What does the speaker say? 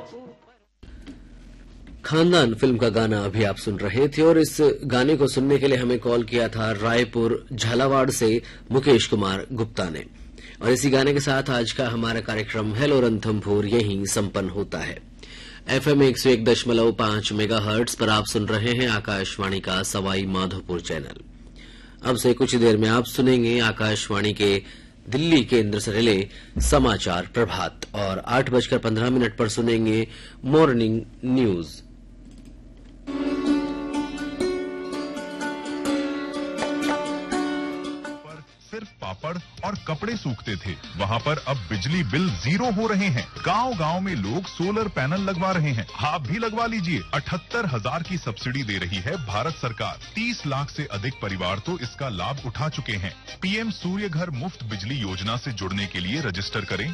खानदान फिल्म का गाना अभी आप सुन रहे थे और इस गाने को सुनने के लिए हमें कॉल किया था रायपुर झालावाड़ से मुकेश कुमार गुप्ता ने। और इसी गाने के साथ आज का हमारा कार्यक्रम हेलो रणथंभौर यहीं संपन्न होता है। FM 101.5 मेगाहर्ट्ज पर आप सुन रहे हैं आकाशवाणी का सवाई माधोपुर चैनल। अब से कुछ देर में आप सुनेंगे आकाशवाणी के दिल्ली केंद्र से रिले समाचार प्रभात और 8:15 पर सुनेंगे मॉर्निंग न्यूज। सिर्फ पापड़ और कपड़े सूखते थे, वहाँ पर अब बिजली बिल 0 हो रहे हैं। गांव-गांव में लोग सोलर पैनल लगवा रहे हैं। आप भी लगवा लीजिए। 78,000 की सब्सिडी दे रही है भारत सरकार। 30 लाख से अधिक परिवार तो इसका लाभ उठा चुके हैं। PM सूर्य घर मुफ्त बिजली योजना से जुड़ने के लिए रजिस्टर करें